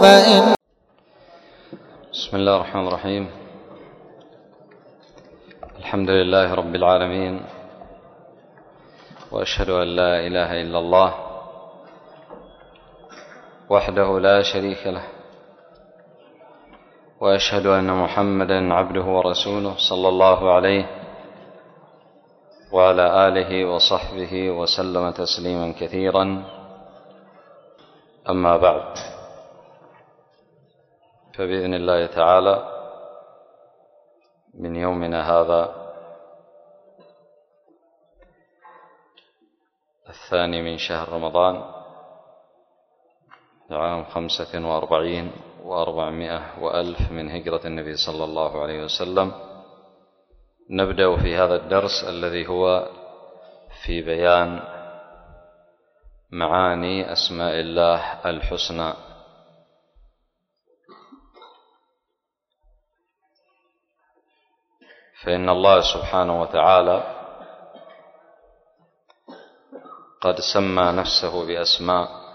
بسم الله الرحمن الرحيم. الحمد لله رب العالمين، وأشهد أن لا إله إلا الله وحده لا شريك له، وأشهد أن محمدا عبده ورسوله صلى الله عليه وعلى آله وصحبه وسلم تسليما كثيرا. أما بعد، فبإذن الله تعالى من يومنا هذا الثاني من شهر رمضان عام 45 و400 وألف من هجرة النبي صلى الله عليه وسلم، نبدأ في هذا الدرس الذي هو في بيان معاني أسماء الله الحسنى. فإن الله سبحانه وتعالى قد سمى نفسه بأسماء